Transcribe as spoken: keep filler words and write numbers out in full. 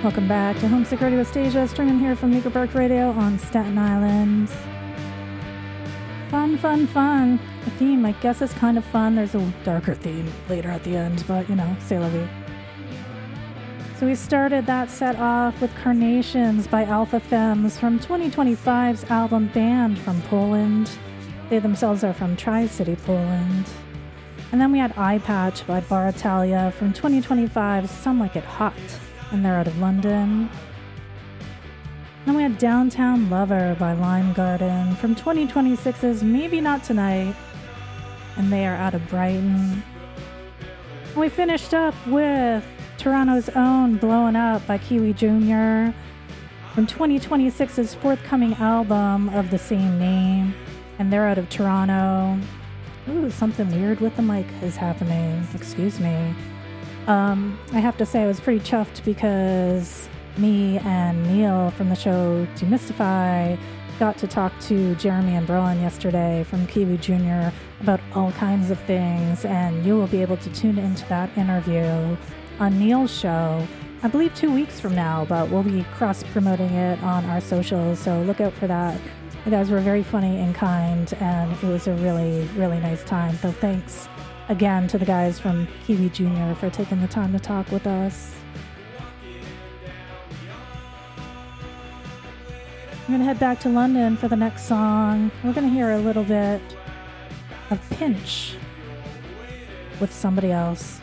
Welcome back to Homesick Radio with Stasia, streaming here from Meeker Park Radio on Staten Island. Fun, fun, fun. The theme, I guess, is kind of fun. There's a darker theme later at the end, but, you know, c'est la vie. So we started that set off with Carnations by Alpha Femmes from twenty twenty-five's album Band from Poland. They themselves are from Tri-City, Poland. And then we had Eye Patch by Baratalia from twenty twenty-five's Some Like It Hot, and they're out of London. Then we had Downtown Lover by Lime Garden from twenty twenty-six's Maybe Not Tonight, and they are out of Brighton. And we finished up with Toronto's own Blowin' Up by Kiwi Junior from twenty twenty-six's forthcoming album of the same name, and they're out of Toronto. Ooh, something weird with the mic is happening. Excuse me. Um, I have to say I was pretty chuffed because me and Neil from the show Demystify got to talk to Jeremy and Browan yesterday from Kiwi Junior about all kinds of things, and you will be able to tune into that interview on Neil's show, I believe two weeks from now, but we'll be cross-promoting it on our socials, so look out for that. You guys were very funny and kind, and it was a really, really nice time. So thanks again to the guys from Kiwi Junior for taking the time to talk with us. I'm going to head back to London for the next song. We're going to hear a little bit of Pinch with Somebody Else.